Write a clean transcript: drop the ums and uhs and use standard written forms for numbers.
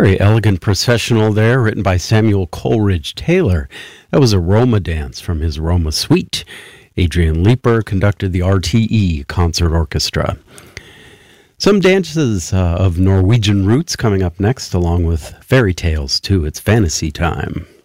Very elegant processional there, written by Samuel Coleridge Taylor. That was a Roma dance from his Roma Suite. Adrian Leeper conducted the RTE Concert Orchestra. Some dances of Norwegian roots coming up next, along with fairy tales, too. It's fantasy time.